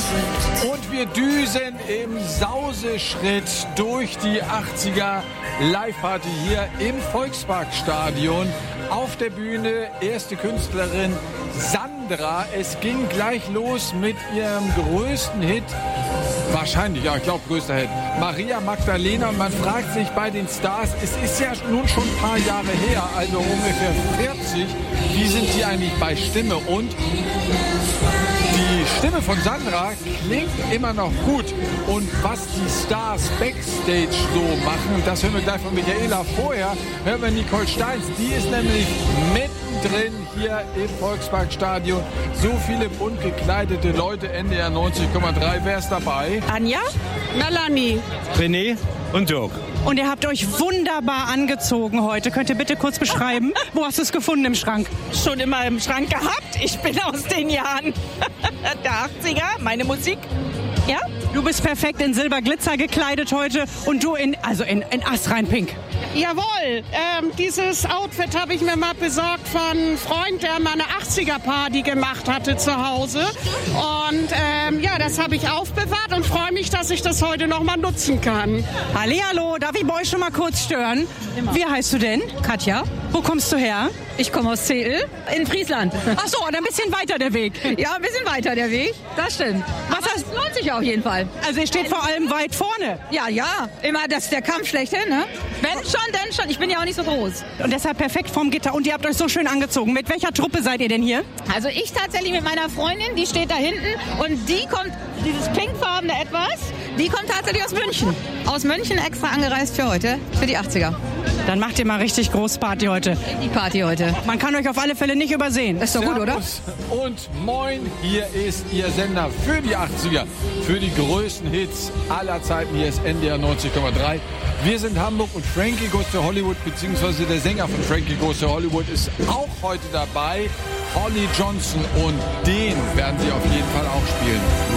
Und wir düsen im Sauseschritt durch die 80er Live-Party hier im Volksparkstadion. Auf der Bühne erste Künstlerin Sandra. Es ging gleich los mit ihrem größten Hit. Wahrscheinlich, ja, ich glaube, größter Hit. Maria Magdalena. Und man fragt sich bei den Stars, es ist ja nun schon ein paar Jahre her, also ungefähr 40. Wie sind die eigentlich bei Stimme? Und die Stimme von Sandra klingt immer noch gut. Und was die Stars Backstage so machen, das hören wir gleich von Michaela. Vorher hören wir Nicole Steins. Die ist nämlich mittendrin hier im Volksparkstadion. So viele bunt gekleidete Leute, NDR 90,3. Wer ist dabei? Anja, Melanie, René und Dirk. und ihr habt euch wunderbar angezogen heute. Könnt ihr bitte kurz beschreiben, wo hast du es gefunden im Schrank? Schon immer im Schrank gehabt. Ich bin aus den Jahren der 80er, meine Musik. Ja? Du bist perfekt in Silberglitzer gekleidet heute und du in astrein Pink. Jawohl, dieses Outfit habe ich mir mal besorgt von einem Freund, der mal eine 80er-Party gemacht hatte zu Hause. Und das habe ich aufbewahrt und freue mich, dass ich das heute noch mal nutzen kann. Hallihallo, darf ich bei euch schon mal kurz stören? Immer. Wie heißt du denn? Katja, Wo kommst du her? ich komme aus Zedel in Friesland. Ach so, und ein bisschen weiter der Weg. Ja, ein bisschen weiter der Weg, das stimmt. Was Aber hast- es lohnt sich auf jeden Fall. Also ihr steht vor allem weit vorne. Ja, immer das ist der Kampf schlechthin, ne? Wenn schon, denn schon. Ich bin ja auch nicht so groß. Und deshalb perfekt vorm Gitter. Und ihr habt euch so schön angezogen. Mit welcher Truppe seid ihr denn hier? Also ich tatsächlich mit meiner Freundin, die steht da hinten und die kommt, dieses pinkfarbene Etwas, die kommt tatsächlich aus München. Aus München extra angereist für heute, für die 80er. Dann macht ihr mal richtig Großparty heute. Die Party heute. Man kann euch auf alle Fälle nicht übersehen. Das ist doch gut, oder? Servus und moin, hier ist Ihr Sender für die 80er, für die größten Hits aller Zeiten. Hier ist NDR 90,3. Wir sind Hamburg und Frankie Goes to Hollywood, beziehungsweise der Sänger von Frankie Goes to Hollywood ist auch heute dabei, Holly Johnson, und den werden sie auf jeden Fall auch spielen.